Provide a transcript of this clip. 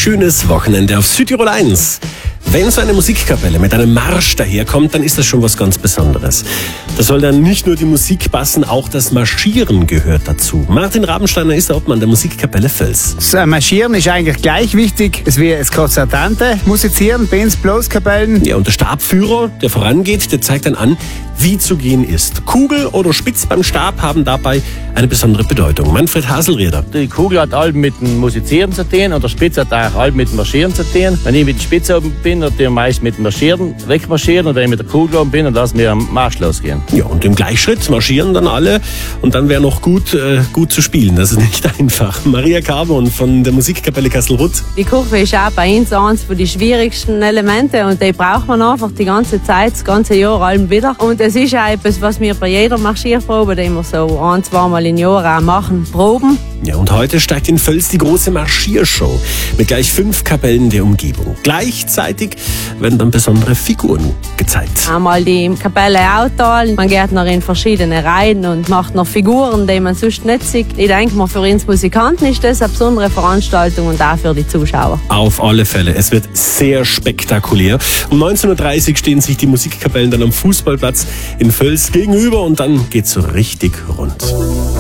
schönes Wochenende auf Südtirol 1. Wenn so eine Musikkapelle mit einem Marsch daherkommt, dann ist das schon was ganz Besonderes. Da soll dann nicht nur die Musik passen, auch das Marschieren gehört dazu. Martin Rabensteiner ist der Obmann der Musikkapelle Völs. Das Marschieren ist eigentlich gleich wichtig wie das konzertante Musizieren, Bands, Blueskapellen. Ja, und der Stabführer, der vorangeht, der zeigt dann an, wie zu gehen ist. Kugel oder Spitz beim Stab haben dabei eine besondere Bedeutung. Manfred Haselrieder. Die Kugel hat allem mit dem Musizieren zu tun und der Spitz hat auch allem mit dem Marschieren zu tun. Wenn ich mit der Spitze oben bin, und die meist mit dem Marschieren wegmarschieren, und wenn ich mit der Kugel oben bin, dann lassen wir am Marsch losgehen. Ja, und im Gleichschritt marschieren dann alle und dann wäre noch gut zu spielen. Das ist nicht einfach. Maria Carbon von der Musikkapelle Kastelruth. Die Kurve ist auch bei uns eines der schwierigsten Elemente und die braucht man einfach die ganze Zeit, das ganze Jahr allem wieder. Und es ist auch etwas, was wir bei jeder Marschierprobe, die wir so 1-2 Mal im Jahr auch machen, proben. Ja, und heute steigt in Völs die große Marschiershow mit gleich 5 Kapellen der Umgebung. Gleichzeitig werden dann besondere Figuren gezeigt. Einmal die Kapelle Autal. Man geht noch in verschiedene Reihen und macht noch Figuren, die man sonst nicht sieht. Ich denke mal, für uns Musikanten ist das eine besondere Veranstaltung und auch für die Zuschauer. Auf alle Fälle. Es wird sehr spektakulär. Um 19.30 Uhr stehen sich die Musikkapellen dann am Fußballplatz in Völs gegenüber und dann geht's so richtig rund.